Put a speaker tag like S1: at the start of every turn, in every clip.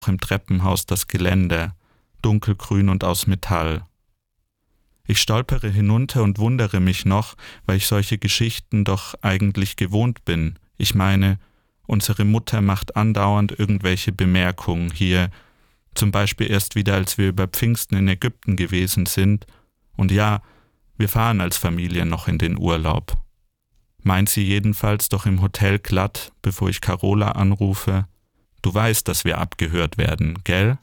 S1: im Treppenhaus das Geländer, dunkelgrün und aus Metall. Ich stolpere hinunter und wundere mich noch, weil ich solche Geschichten doch eigentlich gewohnt bin. Ich meine, unsere Mutter macht andauernd irgendwelche Bemerkungen hier, zum Beispiel erst wieder, als wir über Pfingsten in Ägypten gewesen sind. Und ja, wir fahren als Familie noch in den Urlaub. Meint sie jedenfalls doch im Hotel glatt, bevor ich Carola anrufe: Du weißt, dass wir abgehört werden, gell?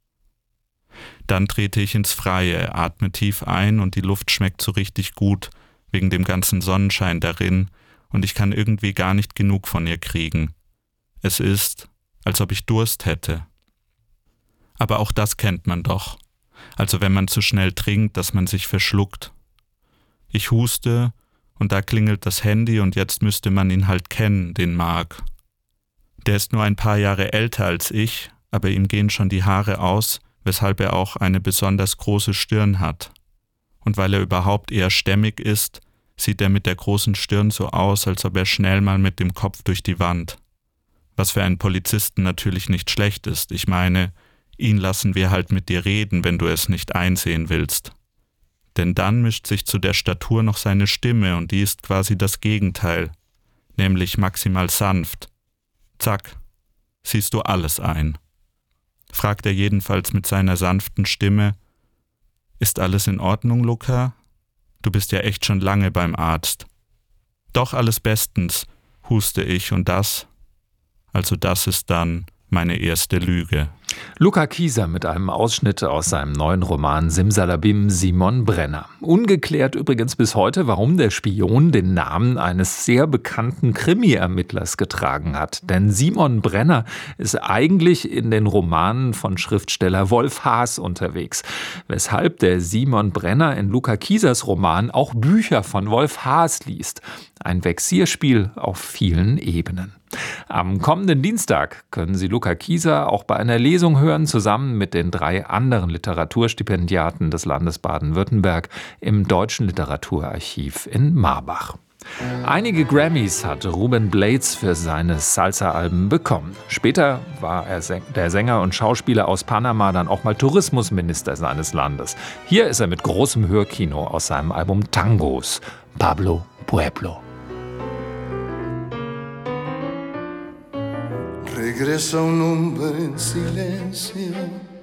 S1: Dann trete ich ins Freie, atme tief ein und die Luft schmeckt so richtig gut, wegen dem ganzen Sonnenschein darin, und ich kann irgendwie gar nicht genug von ihr kriegen. Es ist, als ob ich Durst hätte. Aber auch das kennt man doch. Also wenn man zu schnell trinkt, dass man sich verschluckt. Ich huste und da klingelt das Handy und jetzt müsste man ihn halt kennen, den Marc. Der ist nur ein paar Jahre älter als ich, aber ihm gehen schon die Haare aus, weshalb er auch eine besonders große Stirn hat. Und weil er überhaupt eher stämmig ist, sieht er mit der großen Stirn so aus, als ob er schnell mal mit dem Kopf durch die Wand. Was für einen Polizisten natürlich nicht schlecht ist. Ich meine, ihn lassen wir halt mit dir reden, wenn du es nicht einsehen willst. Denn dann mischt sich zu der Statur noch seine Stimme und die ist quasi das Gegenteil, nämlich maximal sanft. Zack, siehst du alles ein. Fragt er jedenfalls mit seiner sanften Stimme: Ist alles in Ordnung, Luca? Du bist ja echt schon lange beim Arzt. Doch, alles bestens, huste ich, und das ist dann meine erste Lüge.
S2: Luca Kieser mit einem Ausschnitt aus seinem neuen Roman Simsalabim, Simon Brenner. Ungeklärt übrigens bis heute, warum der Spion den Namen eines sehr bekannten Krimi-Ermittlers getragen hat. Denn Simon Brenner ist eigentlich in den Romanen von Schriftsteller Wolf Haas unterwegs. Weshalb der Simon Brenner in Luca Kiesers Roman auch Bücher von Wolf Haas liest. Ein Vexierspiel auf vielen Ebenen. Am kommenden Dienstag können Sie Luca Kieser auch bei einer Lesung hören, zusammen mit den 3 anderen Literaturstipendiaten des Landes Baden-Württemberg im Deutschen Literaturarchiv in Marbach. Einige Grammys hat Ruben Blades für seine Salsa-Alben bekommen. Später war er der Sänger und Schauspieler aus Panama dann auch mal Tourismusminister seines Landes. Hier ist er mit großem Hörkino aus seinem Album Tangos, Pablo Pueblo.
S3: Regresa un hombre en silencio